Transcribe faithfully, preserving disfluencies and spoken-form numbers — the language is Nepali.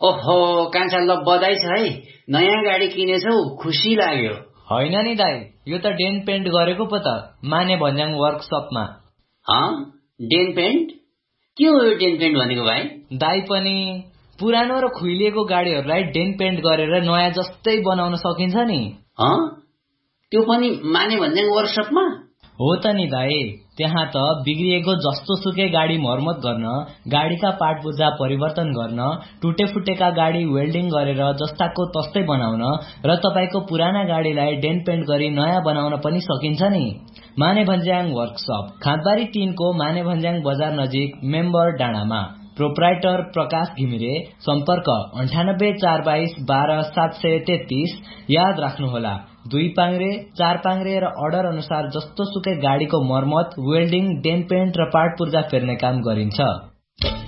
ओहो कान्छा, ल बधाई छ है, नयाँ गाडी किनेछौ, खुसी लाग्यो। होइन नि दाई, यो त डेन पेन्ट गरेको पो त, माने भन्ज्याङ वर्कसपमा। Dane pant? के हो यो डेन पेन्ट भनेको भाइ? दाई पनि पुरानो र खुइलिएको गाडीहरूलाई डेन पेन्ट गरेर नयाँ जस्तै बनाउन सकिन्छ नि। त्यो पनि माने भन्ज्याङ वर्कसपमा? हो त नि दाई, त्यहाँ त बिग्रिएको जस्तो सुकै गाडी मर्मत गर्न, गाडीका पार्ट पुर्जा परिवर्तन गर्न, टुटे फुटेका गाडी वेल्डिङ गरेर जस्ताको तस्तै बनाउन र तपाईको पुराना गाडीलाई डेन पेन्ट गरी नयाँ बनाउन पनि सकिन्छ नि। माने भन्ज्याङ वर्कसप, खाँदबारी तीनको माने भन्ज्याङ बजार नजिक, मेम्बर डाँडामा। प्रोप्राइटर प्रकाश घिमिरे। सम्पर्क अन्ठानब्बे चार बाइस बाह्र सात सय तेत्तीस। याद राख्नुहोला, दुई पाङ्रे, चार पाङ्रे र अर्डर अनुसार जस्तो सुकै गाडीको मर्मत, वेल्डिङ, डेन पेन्ट र पार्ट पुर्जा फेर्ने काम गरिन्छ।